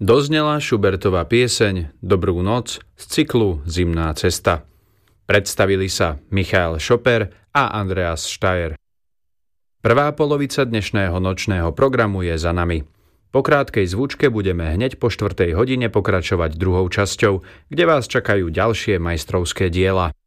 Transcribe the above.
Doznela Schubertova pieseň Dobrú noc z cyklu Zimná cesta. Predstavili sa Michael Šoper a Andreas Steyr. Prvá polovica dnešného nočného programu je za nami. Po krátkej zvučke budeme hneď po 4:00 hodine pokračovať druhou časťou, kde vás čakajú ďalšie majstrovské diela.